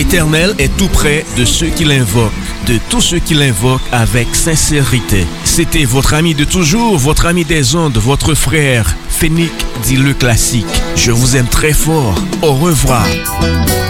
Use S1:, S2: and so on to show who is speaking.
S1: L'Éternel est tout près de ceux qui l'invoquent, de tous ceux qui l'invoquent avec sincérité. C'était votre ami de toujours, votre ami des ondes, votre frère, Phénique dit le classique. Je vous aime très fort. Au revoir.